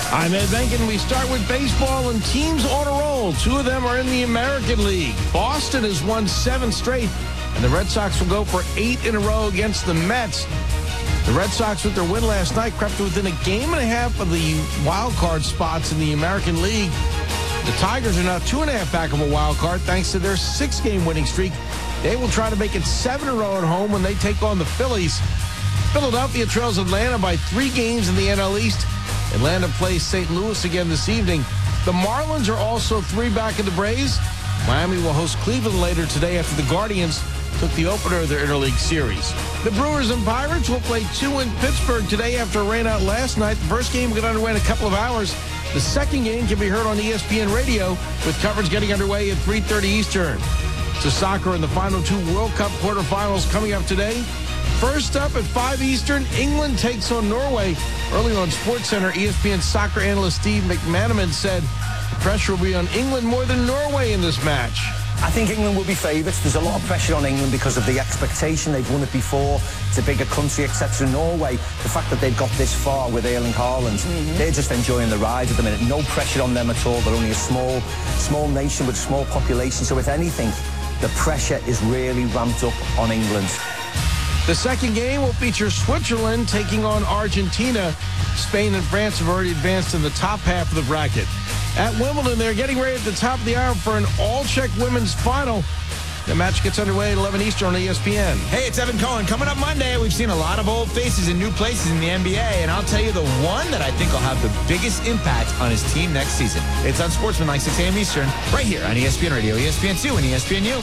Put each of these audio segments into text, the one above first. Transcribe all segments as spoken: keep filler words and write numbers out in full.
I'm Ed Benkin. We start with baseball and teams on a roll. Two of them are in the American League. Boston has won seven straight, and the Red Sox will go for eight in a row against the Mets. The Red Sox, with their win last night, crept within a game and a half of the wild card spots in the American League. The Tigers are now two and a half back of a wild card thanks to their six-game winning streak. They will try to make it seven in a row at home when they take on the Phillies. Philadelphia trails Atlanta by three games in the N L East. Atlanta plays Saint Louis again this evening. The Marlins are also three back of the Braves. Miami will host Cleveland later today after the Guardians took the opener of their interleague series. The Brewers and Pirates will play two in Pittsburgh today after a rain out last night. The first game got underway in a couple of hours. The second game can be heard on E S P N Radio with coverage getting underway at three thirty Eastern. To soccer in the final two World Cup quarterfinals coming up today. First up at five Eastern, England takes on Norway. Early on SportsCenter, E S P N soccer analyst Steve McManaman said the pressure will be on England more than Norway in this match. I think England will be favourites. There's a lot of pressure on England because of the expectation. They've won it before. It's a bigger country, et cetera. Norway, the fact that they've got this far with Erling Haaland, mm-hmm. they're just enjoying the ride at the minute. No pressure on them at all. They're only a small, small nation with a small population. So if anything, the pressure is really ramped up on England. The second game will feature Switzerland taking on Argentina. Spain and France have already advanced in the top half of the bracket. At Wimbledon, they're getting ready at the top of the hour for an all-Czech women's final. The match gets underway at eleven Eastern on E S P N. Hey, it's Evan Cohen. Coming up Monday, we've seen a lot of old faces in new places in the N B A, and I'll tell you the one that I think will have the biggest impact on his team next season. It's on Sportsman, like six a.m. Eastern, right here on E S P N Radio, E S P N two, and E S P N U.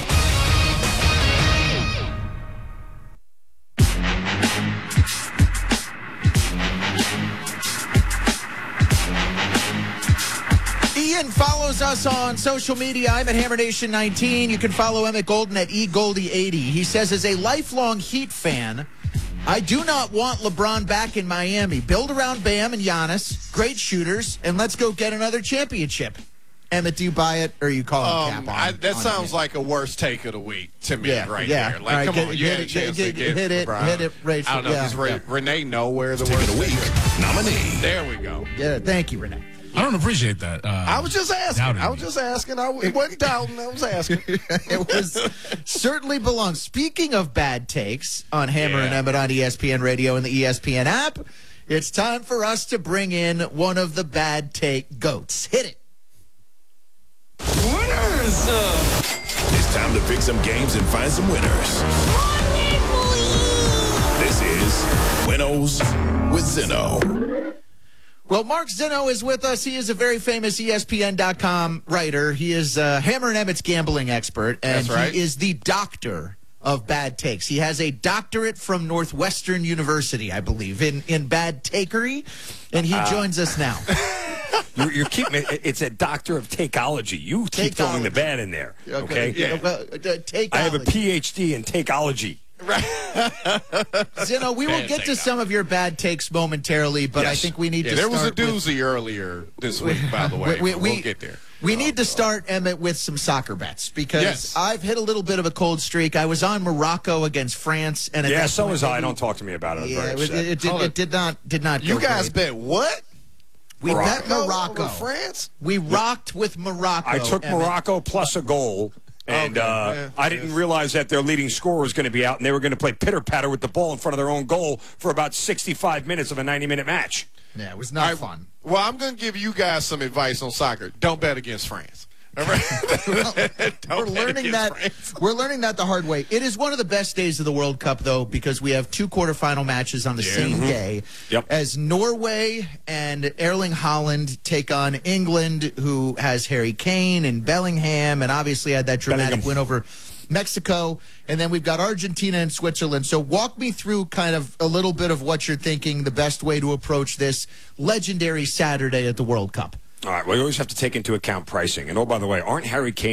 Ian follows us on social media. I'm at Hammer Nation nineteen. You can follow Emmett Golden at E Goldie eighty. He says, as a lifelong Heat fan, I do not want LeBron back in Miami. Build around Bam and Giannis, great shooters, and let's go get another championship. Emmett, do you buy it, or are you calling um, cap on I, That on sounds it? like a worst take of the week to me yeah, right yeah. there. Like, right, come get, on, you get had a it, chance get, to get hit it, LeBron. hit it, Rachel. I don't know, yeah, does Re- yeah. Renee know where the Take worst of the week nominee. There we go. Yeah, thank you, Renee. I don't appreciate that. Uh, I was just asking. doubting I was me. just asking. I it wasn't doubting. I was asking. It was certainly belongs. Speaking of bad takes on Hammer Yeah. and Emmett on E S P N Radio and the E S P N app, it's time for us to bring in one of the bad take goats. Hit it. Winners! It's time to pick some games and find some winners. This is Winnows with Zinno. Well, Mark Zinno is with us. He is a very famous E S P N dot com writer. He is uh, Hammer and Emmett's gambling expert, and That's right. he is the doctor of bad takes. He has a doctorate from Northwestern University, I believe, in, in bad takery, and he Uh, joins us now. You're, you're keeping it. It's a doctor of takeology. You keep throwing the bad in there. Okay. Yeah. Well, uh, takeology. I have a P H D in takeology. Zeno, we will Bad get to take some of your bad takes momentarily, but Yes. I think we need yeah, to there was a start with- doozy earlier this week, by the way. We- we- we'll we- get there. We need to start, Emmett, with some soccer bets because Yes. I've hit a little bit of a cold streak. I was on Morocco against France, and at Yeah, that so point, was I. maybe- Don't talk to me about it. I'm Yeah, very it, was- upset. it, did, Hold it it. did not did not. You go guys great. bet what? We bet Morocco Morocco. over France? We rocked with Morocco. I took Emmett. Morocco plus a goal. And Okay, uh, yeah, I didn't yes. realize that their leading scorer was going to be out, and they were going to play pitter-patter with the ball in front of their own goal for about sixty-five minutes of a ninety-minute match. Yeah, it was not All right, fun. Well, I'm going to give you guys some advice on soccer. Don't bet against France. All right? Don't We're bet learning against that France. we're learning that the hard way. It is one of the best days of the World Cup, though, because we have two quarterfinal matches on the same day. Yep. As Norway and Erling Haaland take on England, who has Harry Kane and Bellingham, and obviously had that dramatic Bellingham. win over Mexico. And then we've got Argentina and Switzerland. So walk me through kind of a little bit of what you're thinking the best way to approach this legendary Saturday at the World Cup. All right, well, you always have to take into account pricing. And, oh, by the way, aren't Harry Kane